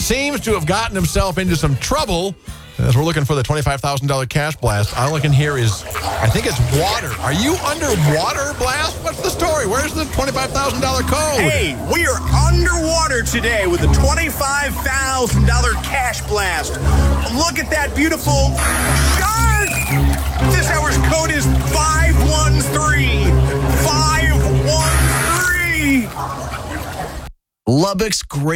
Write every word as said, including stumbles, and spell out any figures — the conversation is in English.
seems to have gotten himself into some trouble. As we're looking for the twenty-five thousand dollars cash blast, all I can hear is, I think it's water. Are you underwater, Blast? What's the story? Where's the twenty-five thousand dollars code? Hey, we are underwater today with a twenty-five thousand dollars cash blast. Look at that beautiful shark. This hour's code is five one three. five one three. Lubbock's great.